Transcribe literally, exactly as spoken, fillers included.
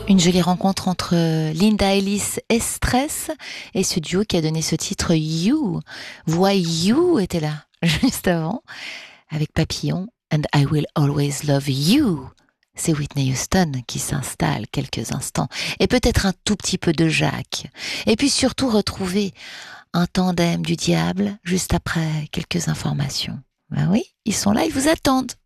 Une jolie rencontre entre Linda Ellis et Stress et ce duo qui a donné ce titre You. Voix You était là juste avant avec Papillon and I Will Always Love You. C'est Whitney Houston qui s'installe quelques instants et peut-être un tout petit peu de Jacques. Et puis surtout retrouver un tandem du diable juste après quelques informations. Ben oui, ils sont là, ils vous attendent.